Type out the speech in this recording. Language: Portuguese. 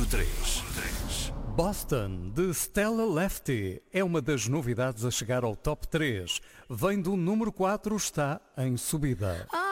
3. Boston, de Stella Lefty, é uma das novidades a chegar ao top 3. Vem do número 4, está em subida.